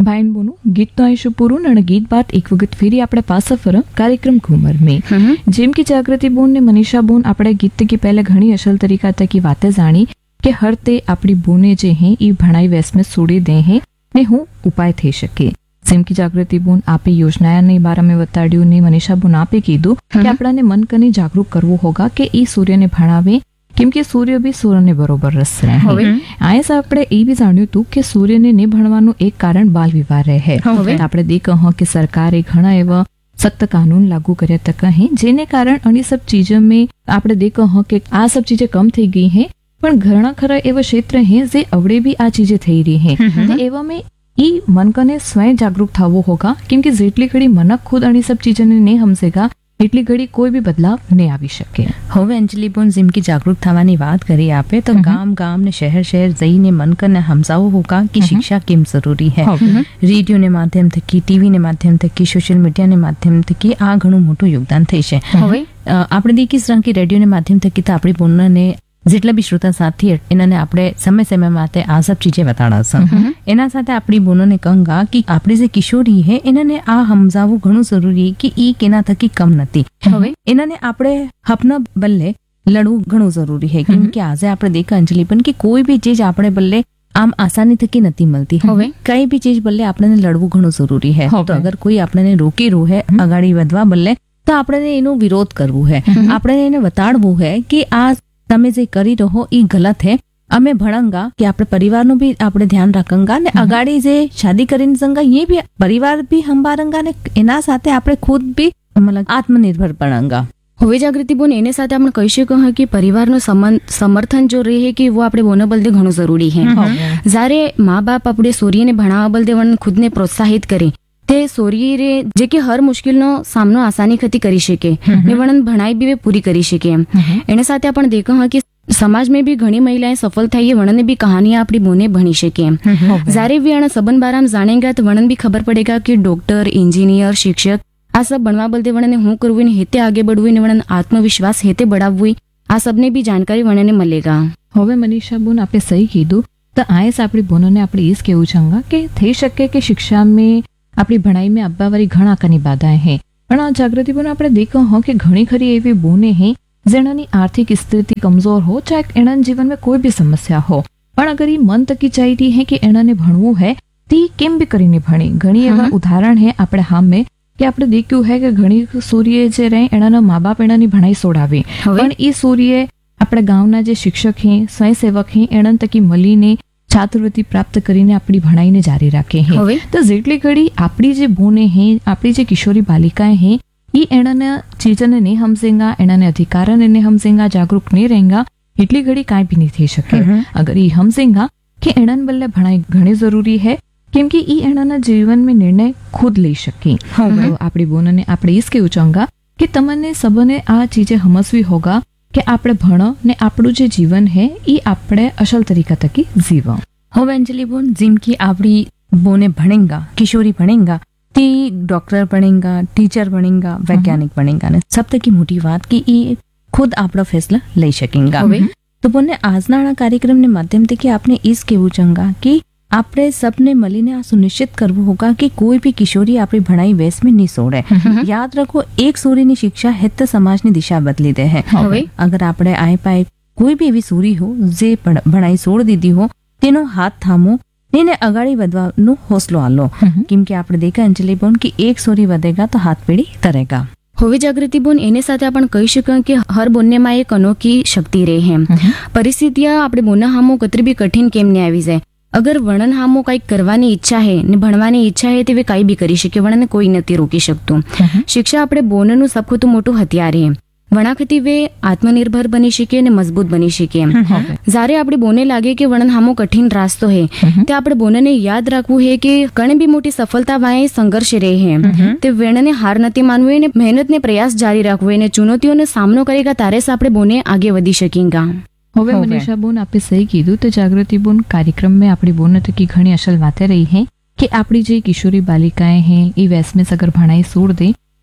ભાઈન બોનું ગીત તો આઈશું પૂરું અને ગીત બાદ એક વખત ફેરી આપણે પાછા ફર કાર્યક્રમ ઘુમર में જેમ કે જાગૃતિ બોન ને મનીષા બોન આપણે ગીત તકી પહેલા ઘણી અસલ તરીકા તકી વાતે જાણી કે હર તે આપણી બોને જે હે એ ભણાઈ વેસ में છોડી દે હે ને હું ઉપાય થઈ શકે જેમ કે જાગૃતિ બોન આપે યોજનાની બારામાં બતાડ્યું ને મનીષા બોન આપે કીધું કે આપણાને મન કને જાગૃત કરવું હોગા કે એ સૂર્યને ભણાવે કેમ કે સૂર્ય બી સૂર્યને બરોબર રસ રહે આયસ આપણે એ બી જાણ્યું હતું કે સૂર્યને ને ભણવાનું એક કારણ બાલ વિવાહ રહે આપણે દેખ કે સરકારે ઘણા એવા सख्त कानून लागू करे तक है जेने कारण अनी सब चीजों में आपने देखो हो कि आ सब चीजें कम થઈ ગઈ है પણ ઘણા ખરા એવા ક્ષેત્ર હે જે અવડે બી આ ચીજે થઈ રહી હે તો એવા में ई मन कने स्वयं जागरूक થવો होगा क्योंकि જેટલી ઘડી મનક ખુદ અણી સબ ચીજોને નહીં સમજેગા એટલી ઘડી કોઈ બી બદલાવ નહીં આવી શકે હવે અંજલિ બોન જેમ કે જાગૃત થવાની વાત કરી આપે તો ગામ ગામ ને શહેર શહેર જઈને મન કને સમજાવવું હોगा कि शिक्षा કેમ જરૂરી है રેડિયો ને માધ્યમ થકી ટીવી ને માધ્યમ થકી સોશિયલ મીડિયા ને માધ્યમ થકી આ ઘણું મોટું યોગદાન થઈ છે હવે આપણે દેખી rằng કે રેડિયો ને માધ્યમ થકી તો આપણી બોનને જેટલા બી શ્રોતા સાથી એનાને આપણે સમય સમય માટે આ સબ ચીજે બતાડશું એના સાથે આપણી બોનોને કહંગા કે આપણી જે કિશોરી હે એનાને આ સમજાવવું ઘણું જરૂરી કે ઈ કેના થકી કમ નથી હવે એનાને આપણે હપના બલ્લે લડવું ઘણું જરૂરી है કેમ કે આજે આપણે દેખા અંજલિ પણ કે કોઈ બી ચીજ આપણે બલ્લે આમ આસાની થકી નથી મળતી હવે કઈ બી ચીજ બલ્લે આપણને લડવું ઘણું જરૂરી है તો અગર કોઈ આપણને રોકી રહ્યું હે અગાડી વધવા બલ્લે તો આપણે એનો વિરોધ કરવું है આપણે એને બતાડવું है કે આ તમે જે કરી રહો એ ગલત है અમે ભણંગા કે આપણે પરિવારનું બી આપણે ધ્યાન રાખંગા ને અગાડી જે શાદી કરીને સંગા એ બી પરિવાર બી સંભાળંગા ને એના સાથે આપણે ખુદ બી મતલબ આત્મનિર્ભર બનંગા હવે જાગૃતિ બોન એને સાથે આપણે કહી શકીએ કે પરિવારનો સમર્થન જો રહે કે वो આપણે બોનો બલદે ઘણું જરૂરી है જ્યારે મા બાપ આપણે સૂર્યને ભણાવવા બલદે વણ ખુદને પ્રોત્સાહિત કરે તે સૂર્ય રે જે કે હર મુશ્કેલનો સામનો આસાની ખતી કરી શકે ને વણન ભણાઈ બી પૂરી કરી શકે એને સાથે આપણે દેખા હા કે સમાજ में भी ઘણી મહિલાएं સફળ થઈ है વણન भी कहानियां આપણી બોને ભણી શકે જ્યારે भी અણ સબન બારામ જાણેગા તો વણન भी ખબર પડેગા કે ડોક્ટર એન્જિનિયર શિક્ષક આ સબ બનવા બલદે વણને હું કરવું ને હેતે આગે બઢવું ને વણન આત્મવિશ્વાસ હેતે બઢાવવું આ સબને भी जानकारी વણને મળેગા હવે મનીષા બોન આપે સહી કીધું તો આયસ આપણી બોનોને આપણે એ જ કહેવું ચાહંગા કે થઈ શકે કે શિક્ષા में આપણી ભણાઈ में अब्बा वाली घणा कनी बाधाएं हैं पण आ जागृति बोन આપણે देखो हो कि घणी खरी एवी बोने हैं जेनानी आर्थिक स्थिति कमजोर हो चाहे एना जीवन में कोई भी समस्या हो पण अगर ये मन तकी चाहती है कि एनाने भणવું है ती केम भी करीने भणी घणी एवा उदाहरण है આપણે हाम में कि આપણે દેખ્યું है कि ઘણી સૂર્ય જે રહે એના મા બાપ એનાની ભણાઈ સોડાવે પણ એ સૂર્ય આપણે ગામના જે શિક્ષક હે સ્વયંસેવક હે એના તકી મળીને छात्रवृत्ति प्राप्त કરીને આપણી ભણાઈને જારી રાખે હે તો જેટલી ઘડી આપણી જે બોને હે આપણી જે કિશોરી બાલિકાએ હે ઈ એનાને ચીજને નહીં સમજેંગા એનાને અધિકારને નહીં સમજેંગા જાગૃત નહીં रहेंगा એટલી ઘડી કાંઈ भी नहीं થઈ શકે अगर ઈ સમજેંગા કે એનાને બલ્લે ભણાઈ ઘણી જરૂરી है કેમ કે ઈ એનાના જીવન में निर्णय खुद લઈ શકે આપણી બોનને આપણે ઈ જ કહેવું ચાહંગા કે તમને સબને આ ચીજે સમજવી હોગા કે આપણે ભણો ને આપણું જે જીવન है એ આપણે અસલ તરીકા તકી જીવો હવે અંજલિ બોન જેમ કે આપણી બોને ભણેંગા કિશોરી ભણેંગા તે ડોક્ટર ભણેંગા ટીચર ભણેંગા વૈજ્ઞાનિક ભણેંગા ને સબ તકી મોટી વાત કે એ ખુદ આપણો ફેસલા લઈ શકેંગા તો બોને આજના કાર્યક્રમને માધ્યમથી આપણે એ જ કહેવું ચાહંગા કે આપણે सबने મળીને આ સુનિશ્ચિત કરવું હોगा कि कोई भी किशोरी अपनी भणाई वेस में नहीं छोड़े याद रखो एक सूरी ની શિક્ષા હેત સમાજની દિશા બદલી દે है अगर આપણે આય પાય કોઈ બી એવી સૂરી હો જે ભણાઈ છોડ દીધી હો તેનો હાથ થામો એને અગાડી વધવાનો હોસલો આલો કેમ કે આપણે દેખા અંજલિ બોન કે એક સૂરી વધેગા તો હાથ પેઢી તરેગા હવે જાગૃતિ બોન એને સાથે આપણે કહી શકીએ કે હર બોનનેમાં એક અનોખી શક્તિ રહે છે પરિસ્થિતિઓ આપણે બોના હામો કતરી બી કઠિન કેમ ને આવી જાય अगर वर्णन हामो कई करवानी इच्छा है ने भणवानी इच्छा है ते वे कई भी करी शके वर्णन कोई नथी रोकी शकतो शिक्षा आपणे बोनનું સૌથી મોટું હથિયાર છે વણાખતી વે આત્મનિર્ભર બની શકે અને મજબૂત બની શકે જ્યારે આપણે બોને લાગે કે વર્ણન હામો કઠિન રાસ્તો है તે આપણે બોનને યાદ રાખવું है કે ઘણી બી મોટી સફળતા વાય સંઘર્ષ રહે है તે વર્ણને હાર નથી માનવું અને મહેનતને પ્રયાસ જારી રાખવો અને ચુનૌતીઓનો સામનો કરેગા તારે સ આપણે બોને આગે વધી શકેંગા હવે મનીષા બોન આપે સહી કીધું તો જાગૃતિ બોન કાર્યक्रम में આપણી બોન તકી ઘણી અસલ વાતે રહી है कि આપણી જે કિશોરી બાલિકાएं हैं એ વેસ में अगर भणाई छोड़ दे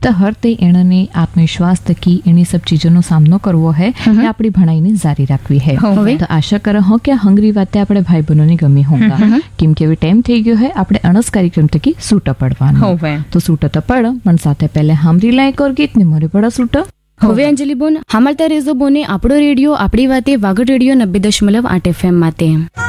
તો હર તે એણને આત્મવિશ્વાસ થકી એની સબ ચીજોનો સામનો કરવો હે એ આપણી ભણાઈને જારી રાખવી હે. તો આશા કરો હો કે હંગરી વાતે આપણે ભાઈ બહેનોને ગમી હોંગા કેમ કે હવે ટાઈમ થઈ ગયો હે આપણે અણસ કાર્યક્રમ થકી સૂટ પડવાનું. તો સૂટ તો પડ પણ સાથે પહેલે હામરી લાયક ઓર ગીત ને મરે પડા સૂટ. હવે અંજલિ બોન હામળતા રેઝો બોને આપણો રેડિયો આપણી વાતે વાગડ રેડિયો 90.8 FM માટે